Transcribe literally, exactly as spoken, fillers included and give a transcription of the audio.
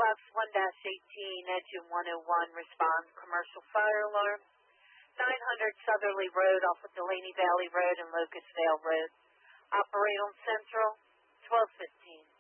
Ops one eighteen, Engine one oh one, respond, commercial fire alarm. nine hundred Southerly Road off of Delaney Valley Road and Locust Vale Road. Operate on Central, twelve fifteen.